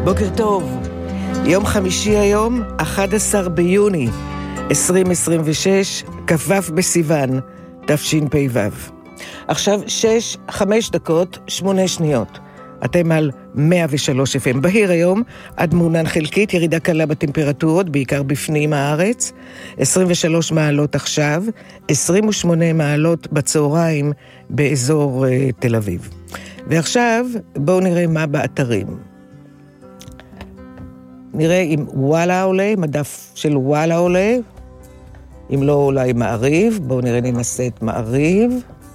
בוקר טוב. יום חמישי היום, 11 ביוני 2026, כ"ו בסיוון, תשפ"ו. עכשיו 5:08. אתם על 103 FM. בהיר היום, עד מעונן חלקית, ירידה קלה בטמפרטורות, בעיקר בפנים הארץ. 23 מעלות עכשיו, 28 מעלות בצהריים באזור תל אביב. ועכשיו בואו נראה מה באתרים. נראה אם וואלה עולה, מדף של וואלה עולה, אם לא אולי מעריב. בואו נראה, ננסה את מעריב.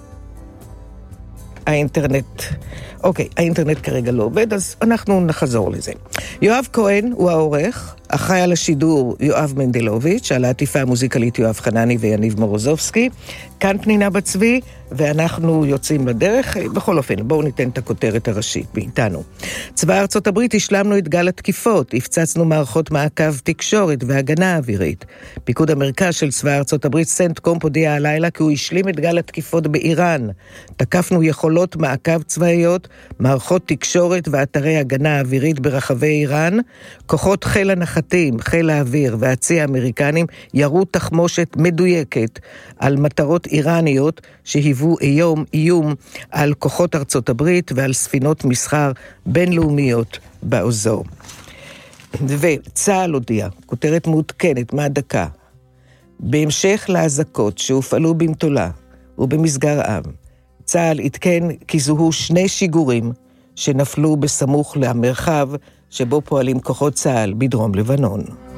האינטרנט, אוקיי, האינטרנט כרגע לא עובד, אז אנחנו נחזור לזה. יואב כהן הוא העורך, אחראי על השידור יואב מנדלוביץ', על העטיפה המוזיקלית יואב חנני ויניב מורוזובסקי, כאן פנינה בצבי, ואנחנו יוצאים לדרך. בכל אופן, בואו ניתן את הכותרת הראשית מאיתנו. צבא ארצות הברית השלמנו את גל התקיפות, הפצצנו מערכות מעקב תקשורת והגנה אווירית. פיקוד המרכז של צבא ארצות הברית סנטקום הודיע הלילה כי הוא השלים את גל התקיפות באיראן. תקפנו יכולות מעקב צבאיות, מערכות תקשורת ואתרי הגנה אווירית ברחבי איראן. כוחות חיל הנחתים, חיל האוויר והצי האמריקנים ירו תחמושת מדויקת על מטרות איראניות שהיוו איום על כוחות ארצות הברית ועל ספינות מסחר בינלאומיות באזור. וצה"ל הודיע, כותרת מעודכנת מהדקה, בהמשך להזקות שהופעלו במטולה ובמסגר-עם, צה"ל עדכן כי זוהו 2 שיגורים שנפלו בסמוך למרחב שבו פועלים כוחות צה"ל בדרום לבנון.